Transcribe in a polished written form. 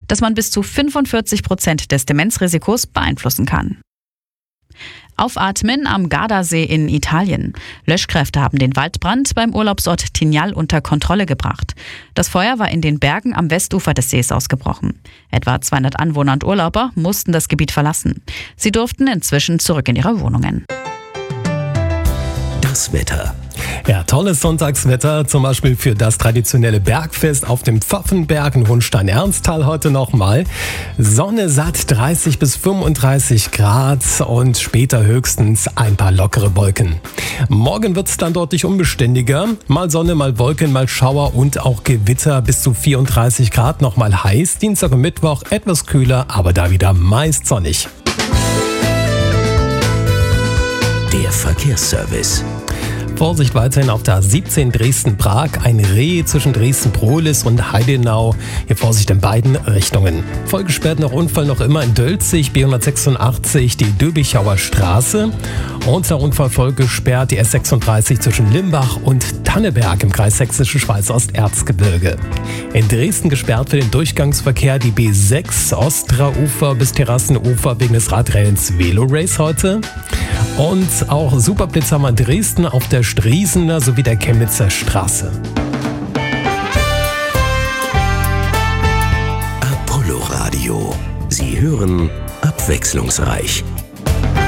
das man bis zu 45% des Demenzrisikos beeinflussen kann. Aufatmen am Gardasee in Italien. Löschkräfte haben den Waldbrand beim Urlaubsort Tignal unter Kontrolle gebracht. Das Feuer war in den Bergen am Westufer des Sees ausgebrochen. Etwa 200 Anwohner und Urlauber mussten das Gebiet verlassen. Sie durften inzwischen zurück in ihre Wohnungen. Das Wetter. Ja, tolles Sonntagswetter, zum Beispiel für das traditionelle Bergfest auf dem Pfaffenberg in Hohenstein-Ernsthal heute nochmal. Sonne satt 30 bis 35 Grad und später höchstens ein paar lockere Wolken. Morgen wird es dann deutlich unbeständiger. Mal Sonne, mal Wolken, mal Schauer und auch Gewitter bis zu 34 Grad, nochmal heiß. Dienstag und Mittwoch etwas kühler, aber da wieder meist sonnig. Der Verkehrsservice. Vorsicht weiterhin auf der A17 Dresden-Prag, ein Reh zwischen Dresden-Prohlis und Heidenau. Hier Vorsicht in beiden Richtungen. Vollgesperrt nach Unfall noch immer in Dölzig, B186 die Döbichauer Straße. Und nach Unfall vollgesperrt die S36 zwischen Limbach und Tanneberg im Kreis Sächsische Schweiz Osterzgebirge. In Dresden gesperrt für den Durchgangsverkehr die B6 Ostraufer bis Terrassenufer wegen des Radrennens Velo Race heute. Und auch Superblitz haben wir in Dresden auf der Striesener sowie der Chemnitzer Straße. Apollo Radio. Sie hören abwechslungsreich.